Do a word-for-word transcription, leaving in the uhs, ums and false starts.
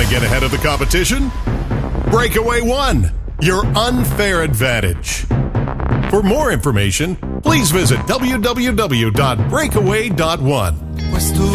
Want to get ahead of the competition? Breakaway One, your unfair advantage. For more information, please visit w w w dot breakaway dot one.